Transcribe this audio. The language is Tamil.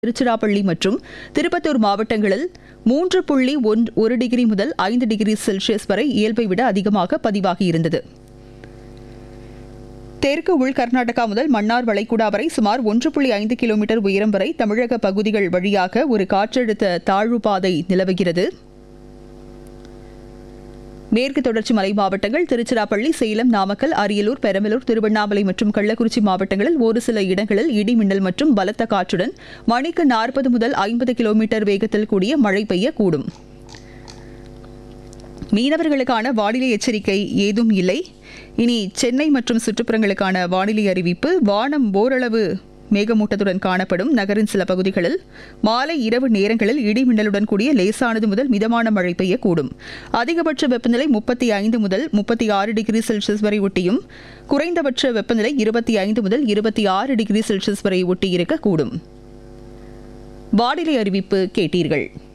திருச்சிராப்பள்ளி மற்றும் திருப்பத்தூர் மாவட்டங்களில் 3.1 டிகிரி முதல் 5 டிகிரி செல்சியஸ் வரை இயல்பை விட அதிகமாக பதிவாகியிருந்தது. தெற்கு உள் கர்நாடகா முதல் மன்னார் வளைகுடா வரை சுமார் 1.5 கிலோமீட்டர் உயரம் வரை தமிழக பகுதிகள் வழியாக ஒரு காற்றழுத்த தாழ்வு பாதை நிலவுகிறது. மேற்கு தொடர்ச்சி மலை மாவட்டங்கள் திருச்சிராப்பள்ளி, சேலம், நாமக்கல், அரியலூர், பெரம்பலூர், திருவண்ணாமலை மற்றும் கள்ளக்குறிச்சி மாவட்டங்களில் ஒரு சில இடங்களில் இடி மின்னல் மற்றும் பலத்த காற்றுடன் மணிக்கு 40 முதல் 50 கிலோமீட்டர் வேகத்தில் கூடிய மழை பெய்யக்கூடும். மீனவர்களுக்கான வானிலை எச்சரிக்கை ஏதும் இல்லை. இனி சென்னை மற்றும் சுற்றுப்புறங்களுக்கான வானிலை அறிவிப்பு. வானம் ஓரளவு மேகமூட்டத்துடன் காணப்படும். நகரின் சில பகுதிகளில் மாலை இரவு நேரங்களில் இடி மின்னலுடன் கூடிய லேசானது முதல் மிதமான மழை பெய்யக்கூடும். அதிகபட்ச வெப்பநிலை 35 முதல் 36 டிகிரி செல்சியஸ் வரை ஒட்டியும் குறைந்தபட்ச வெப்பநிலை 25 முதல் 26 டிகிரி செல்சியஸ் வரை ஒட்டியிருக்கக்கூடும். வானிலை அறிவிப்பு கேட்டீர்கள்.